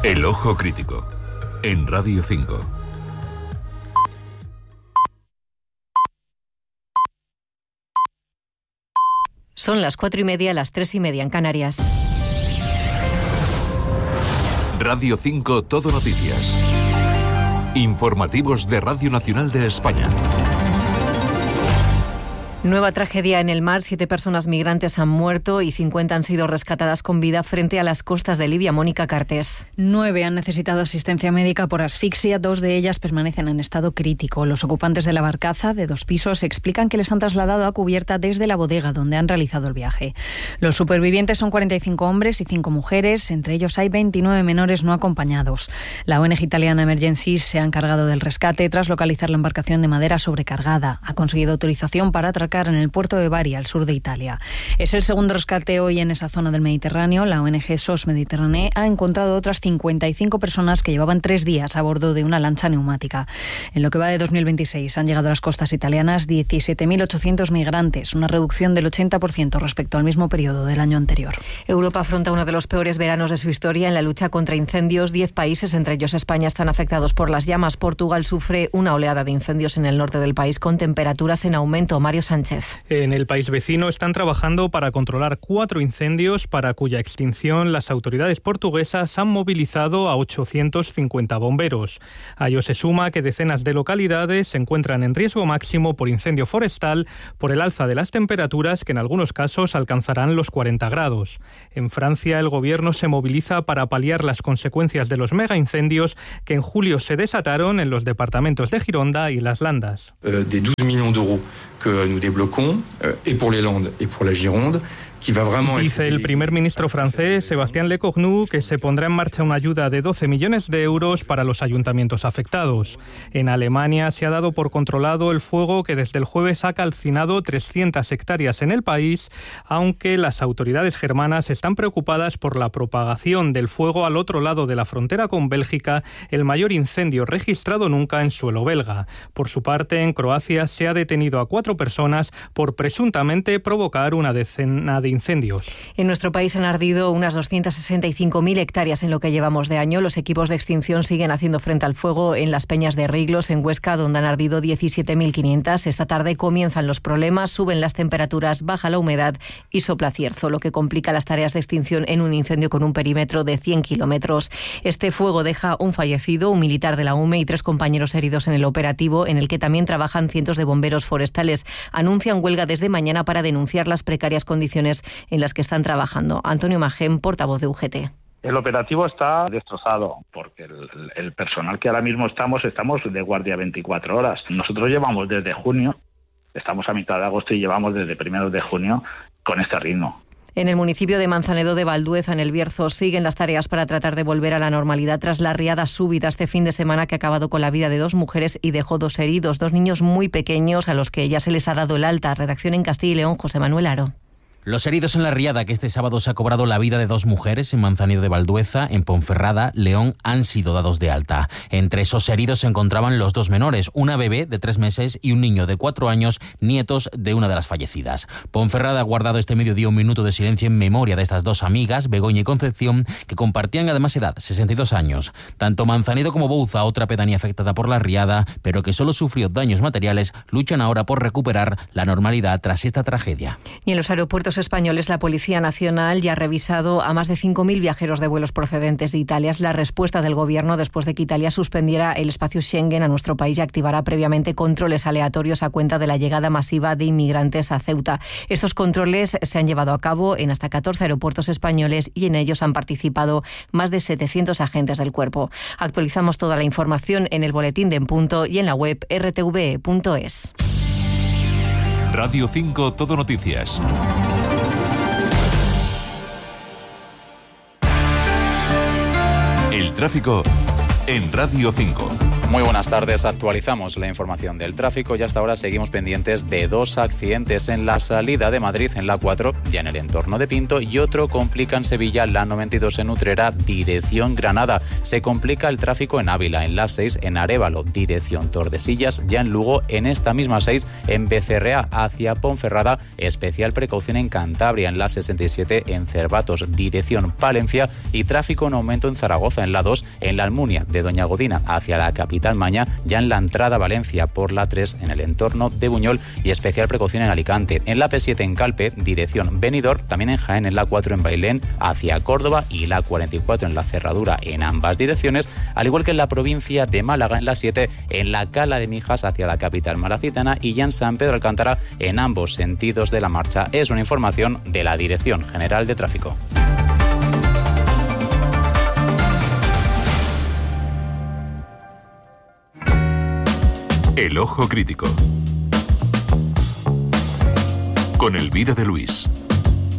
El Ojo Crítico, en Radio 5. Son las 4:30, las 3:30 en Canarias. Radio 5 Todo Noticias. Informativos de Radio Nacional de España. Nueva tragedia en el mar. 7 personas migrantes han muerto y 50 han sido rescatadas con vida frente a las costas de Libia. Mónica Cartés. 9 han necesitado asistencia médica por asfixia. 2 de ellas permanecen en estado crítico. Los ocupantes de la barcaza, de 2 pisos, explican que les han trasladado a cubierta desde la bodega donde han realizado el viaje. Los supervivientes son 45 hombres y 5 mujeres. Entre ellos hay 29 menores no acompañados. La ONG italiana Emergencies se ha encargado del rescate tras localizar la embarcación de madera sobrecargada. Ha conseguido autorización para atracar en el puerto de Bari, al sur de Italia. Es el segundo rescate hoy en esa zona del Mediterráneo. La ONG SOS Mediterráneo ha encontrado otras 55 personas que llevaban 3 días a bordo de una lancha neumática. En lo que va de 2026 han llegado a las costas italianas 17.800 migrantes, una reducción del 80% respecto al mismo periodo del año anterior. Europa afronta uno de los peores veranos de su historia en la lucha contra incendios. 10 países, entre ellos España, están afectados por las llamas. Portugal sufre una oleada de incendios en el norte del país con temperaturas en aumento. Mario Sánchez. En el país vecino están trabajando para controlar 4 incendios para cuya extinción las autoridades portuguesas han movilizado a 850 bomberos. A ello se suma que decenas de localidades se encuentran en riesgo máximo por incendio forestal por el alza de las temperaturas que en algunos casos alcanzarán los 40 grados. En Francia el gobierno se moviliza para paliar las consecuencias de los megaincendios que en julio se desataron en los departamentos de Gironda y Las Landas. De 12 millones d'euros que nous débloquons, et pour les Landes et pour la Gironde. Dice el primer ministro francés, Sébastien Lecornu, que se pondrá en marcha una ayuda de 12 millones de euros para los ayuntamientos afectados. En Alemania se ha dado por controlado el fuego que desde el jueves ha calcinado 300 hectáreas en el país, aunque las autoridades germanas están preocupadas por la propagación del fuego al otro lado de la frontera con Bélgica, el mayor incendio registrado nunca en suelo belga. Por su parte, en Croacia se ha detenido a 4 personas por presuntamente provocar una decena de incendios. En nuestro país han ardido unas 265.000 hectáreas en lo que llevamos de año. Los equipos de extinción siguen haciendo frente al fuego en las Peñas de Riglos, en Huesca, donde han ardido 17.500. Esta tarde comienzan los problemas, suben las temperaturas, baja la humedad y sopla cierzo, lo que complica las tareas de extinción en un incendio con un perímetro de 100 kilómetros. Este fuego deja un fallecido, un militar de la UME y 3 compañeros heridos en el operativo, en el que también trabajan cientos de bomberos forestales. Anuncian huelga desde mañana para denunciar las precarias condiciones en las que están trabajando. Antonio Magén, portavoz de UGT. El operativo está destrozado porque el personal que ahora mismo estamos de guardia 24 horas. Nosotros llevamos desde junio, estamos a mitad de agosto y llevamos desde primeros de junio con este ritmo. En el municipio de Manzanedo de Valdueza, en el Bierzo, siguen las tareas para tratar de volver a la normalidad tras la riada súbita este fin de semana que ha acabado con la vida de 2 mujeres y dejó 2 heridos, 2 niños muy pequeños a los que ya se les ha dado el alta. Redacción en Castilla y León, José Manuel Aro. Los heridos en la riada que este sábado se ha cobrado la vida de 2 mujeres en Manzanedo de Valdueza, en Ponferrada, León, han sido dados de alta. Entre esos heridos se encontraban los 2 menores, una bebé de 3 meses y un niño de 4 años, nietos de una de las fallecidas. Ponferrada ha guardado este mediodía un minuto de silencio en memoria de estas 2 amigas, Begoña y Concepción, que compartían además edad, 62 años. Tanto Manzanedo como Bouza, otra pedanía afectada por la riada, pero que solo sufrió daños materiales, luchan ahora por recuperar la normalidad tras esta tragedia. Y en los aeropuertos españoles, la Policía Nacional ya ha revisado a más de 5.000 viajeros de vuelos procedentes de Italia. Es la respuesta del Gobierno después de que Italia suspendiera el espacio Schengen a nuestro país y activara previamente controles aleatorios a cuenta de la llegada masiva de inmigrantes a Ceuta. Estos controles se han llevado a cabo en hasta 14 aeropuertos españoles y en ellos han participado más de 700 agentes del cuerpo. Actualizamos toda la información en el boletín de En Punto y en la web rtve.es. Radio 5 Todo Noticias. El tráfico en Radio 5. Muy buenas tardes, actualizamos la información del tráfico y hasta ahora seguimos pendientes de 2 accidentes en la salida de Madrid en la 4, ya en el entorno de Pinto, y otro complica en Sevilla, la 92 en Utrera, dirección Granada. Se complica el tráfico en Ávila, en la 6 en Arévalo, dirección Tordesillas, ya en Lugo, en esta misma 6 en Becerrea hacia Ponferrada, especial precaución en Cantabria, en la 67 en Cervatos, dirección Palencia, y tráfico en aumento en Zaragoza, en la 2 en la Almunia de Doña Godina hacia la capital Maña, ya en la entrada a Valencia por la 3 en el entorno de Buñol, y especial precaución en Alicante, en la P7 en Calpe, dirección Benidorm, también en Jaén en la 4 en Bailén hacia Córdoba, y la 44 en la Cerradura en ambas direcciones, al igual que en la provincia de Málaga en la 7 en la Cala de Mijas hacia la capital malacitana, y ya en San Pedro Alcántara en ambos sentidos de la marcha. Es una información de la Dirección General de Tráfico. El Ojo Crítico con Elvira de Luis.